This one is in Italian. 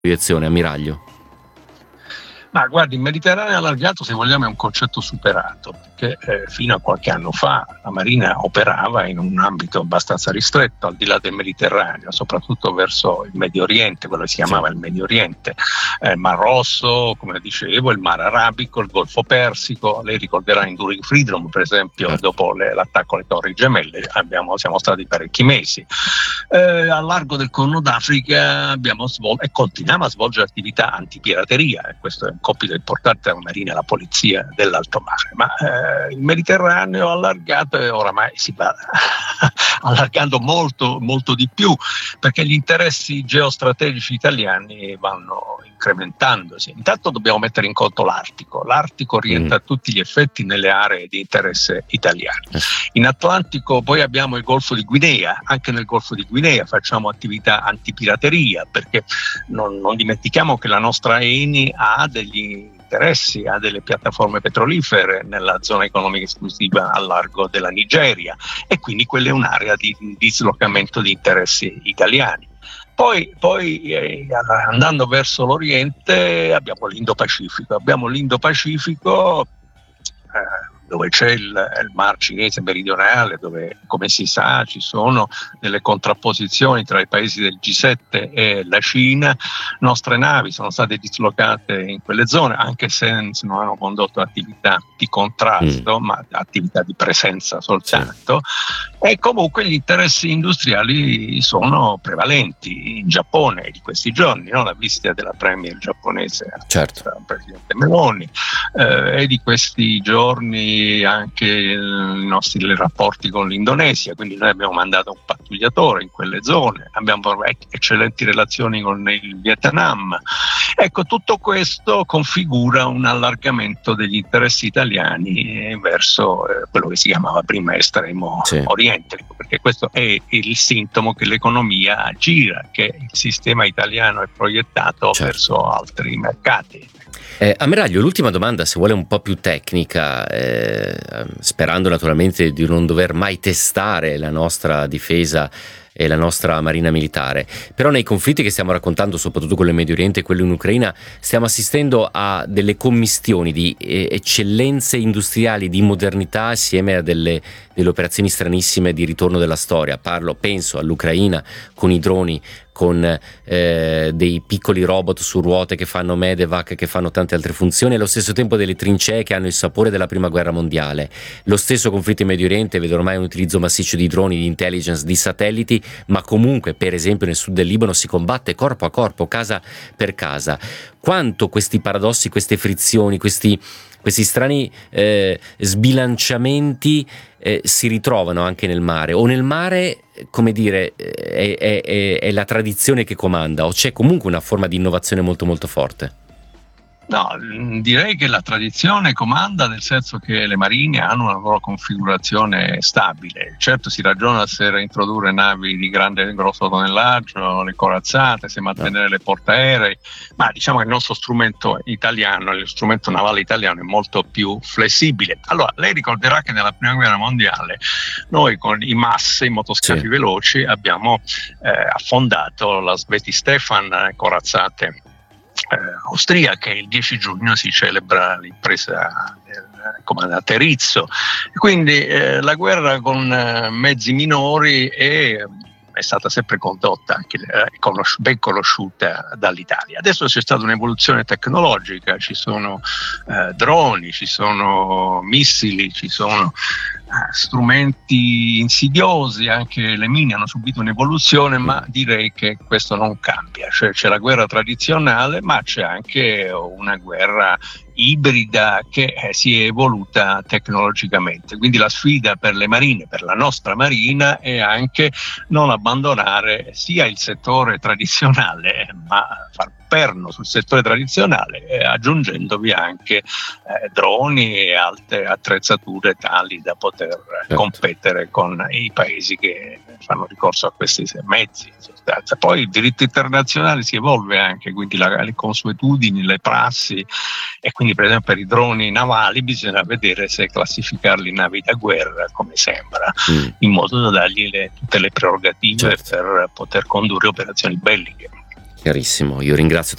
proiezione, ammiraglio? Ma guardi, il Mediterraneo allargato, se vogliamo, è un concetto superato, perché fino a qualche anno fa la Marina operava in un ambito abbastanza ristretto, al di là del Mediterraneo, soprattutto verso il Medio Oriente, quello che si chiamava il Medio Oriente, il Mar Rosso, come dicevo, il Mar Arabico, il Golfo Persico. Lei ricorderà Enduring Freedom, per esempio, dopo l'attacco alle Torri Gemelle, siamo stati parecchi mesi. Al largo del Corno d'Africa abbiamo svolto e continuiamo a svolgere attività antipirateria, e questo è un compito importante della Marina e della Polizia dell'Alto Mare, ma il Mediterraneo allargato oramai si va allargando molto, molto di più, perché gli interessi geostrategici italiani vanno incrementandosi. Intanto dobbiamo mettere in conto l'Artico rientra a tutti gli effetti nelle aree di interesse italiano. In Atlantico poi abbiamo il Golfo di Guinea, anche nel Golfo di Guinea facciamo attività antipirateria, perché non dimentichiamo che la nostra Eni ha degli interessi, ha delle piattaforme petrolifere nella zona economica esclusiva al largo della Nigeria, e quindi quella è un'area di dislocamento di interessi italiani. Poi andando verso l'Oriente abbiamo l'Indo-Pacifico, dove c'è il Mar Cinese meridionale, dove, come si sa, ci sono delle contrapposizioni tra i paesi del G7 e la Cina. Nostre navi sono state dislocate in quelle zone, anche se non hanno condotto attività di contrasto, ma attività di presenza soltanto. E comunque gli interessi industriali sono prevalenti. In Giappone di questi giorni, no? La visita della premier giapponese al presidente Meloni, e di questi giorni anche i nostri rapporti con l'Indonesia, quindi noi abbiamo mandato un pattugliatore in quelle zone, abbiamo eccellenti relazioni con il Vietnam. Ecco, tutto questo configura un allargamento degli interessi italiani verso quello che si chiamava prima estremo oriente, perché questo è il sintomo che l'economia gira, che il sistema italiano è proiettato verso altri mercati. Ammiraglio, l'ultima domanda, se vuole un po' più tecnica, sperando naturalmente di non dover mai testare la nostra difesa e la nostra marina militare, però nei conflitti che stiamo raccontando, soprattutto quello in Medio Oriente e quello in Ucraina, stiamo assistendo a delle commistioni di eccellenze industriali, di modernità, assieme a delle operazioni stranissime di ritorno della storia. Penso all'Ucraina con i droni, con dei piccoli robot su ruote che fanno medevac, che fanno tante altre funzioni, e allo stesso tempo delle trincee che hanno il sapore della prima guerra mondiale. Lo stesso conflitto in Medio Oriente vede ormai un utilizzo massiccio di droni, di intelligence, di satelliti, ma comunque per esempio nel sud del Libano si combatte corpo a corpo, casa per casa. Quanto questi paradossi, queste frizioni, questi strani sbilanciamenti si ritrovano anche nel mare, o nel mare, come dire, è la tradizione che comanda, o c'è comunque una forma di innovazione molto molto forte? No, direi che la tradizione comanda, nel senso che le marine hanno una loro configurazione stabile. Certo, si ragiona se introdurre navi di grosso tonnellaggio, le corazzate, se mantenere le portaerei, ma diciamo che il nostro strumento italiano, lo strumento navale italiano, è molto più flessibile. Allora, lei ricorderà che nella prima guerra mondiale noi con i MAS, i motoscafi veloci, abbiamo affondato la Sveti-Stefan, corazzate austriache. Il 10 giugno si celebra l'impresa del comandante Rizzo, quindi la guerra con mezzi minori è stata sempre condotta, anche ben conosciuta dall'Italia. Adesso c'è stata un'evoluzione tecnologica, ci sono droni, ci sono missili, ci sono strumenti insidiosi, anche le mine hanno subito un'evoluzione, ma direi che questo non cambia. Cioè, c'è la guerra tradizionale, ma c'è anche una guerra ibrida che si è evoluta tecnologicamente. Quindi la sfida per le marine, per la nostra marina, è anche non abbandonare sia il settore tradizionale, ma far perno sul settore tradizionale, aggiungendovi anche droni e altre attrezzature tali da poter competere con i paesi che fanno ricorso a questi mezzi, in sostanza. Poi il diritto internazionale si evolve anche, quindi le consuetudini, le prassi, e quindi per esempio per i droni navali bisogna vedere se classificarli in navi da guerra, come sembra, in modo da dargli tutte le prerogative per poter condurre operazioni belliche. Chiarissimo, io ringrazio